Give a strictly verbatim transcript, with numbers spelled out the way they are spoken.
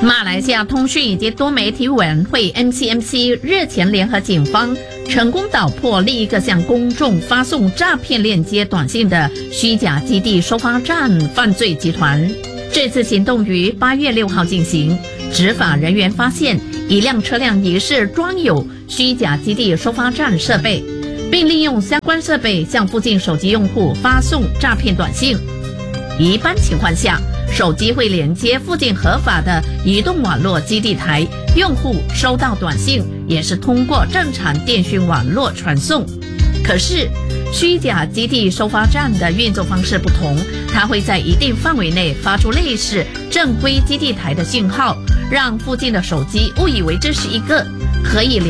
马来西亚通讯以及多媒体委员会 M C M C 日前联合警方成功捣破另一个向公众发送诈骗链接短信的虚假基地收发站犯罪集团。这次行动于八月六号进行，执法人员发现一辆车辆疑似装有虚假基地收发站设备，并利用相关设备向附近手机用户发送诈骗短信。一般情况下，手机会连接附近合法的移动网络基地台，用户收到短信也是通过正常电讯网络传送。可是虚假基地收发站的运作方式不同，它会在一定范围内发出类似正规基地台的信号，让附近的手机误以为这是一个可以连